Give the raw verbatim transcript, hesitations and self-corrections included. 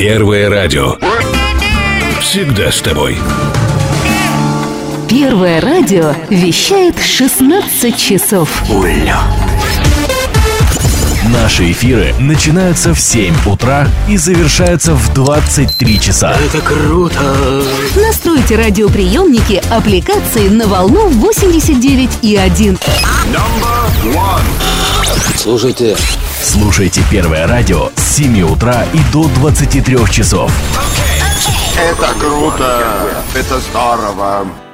Первое радио. Всегда с тобой. Первое радио вещает шестнадцать часов. Уля. Наши эфиры начинаются в семь утра и завершаются в двадцать три часа. Это круто! Настройте радиоприемники аппликации на волну восемьдесят девять и один. Слушайте. Слушайте Первое радио с семи утра и до двадцати трёх часов. Это круто! Это здорово!